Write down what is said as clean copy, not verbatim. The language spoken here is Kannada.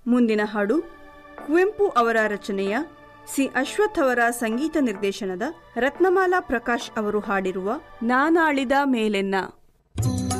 ಮುಂದಿನ ಹಾಡು ಕುವೆಂಪು ಅವರ ರಚನೆಯ ಸಿ ಅಶ್ವಥ್ ಅವರ ಸಂಗೀತ ನಿರ್ದೇಶನದ ರತ್ನಮಾಲಾ ಪ್ರಕಾಶ್ ಅವರು ಹಾಡಿರುವ ನಾನಾಳಿದ ಮೇಲೆನ್ನ.